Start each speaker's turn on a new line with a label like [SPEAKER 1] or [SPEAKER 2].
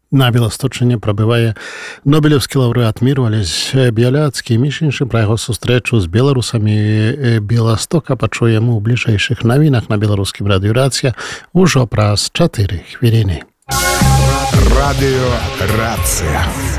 [SPEAKER 1] На Беласточчыне прабывае нобелеўскі лаўрэат міру Алесь Бяляцкі. Між іншым, пра яго сустрэчу з беларусамі Беластока пачуем у бліжэйшых навінах на беларускім радыё Рацыя ўжо праз 4 хвіліны.
[SPEAKER 2] Радыё Рацыя.